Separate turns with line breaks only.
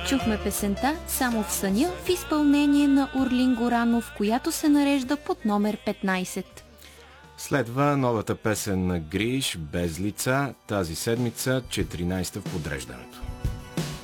Чухме песента "Само в съня" в изпълнение на Орлин Горанов, която се нарежда под номер 15.
Следва новата песен на Гриш "Без лица", тази седмица 14 в подреждането.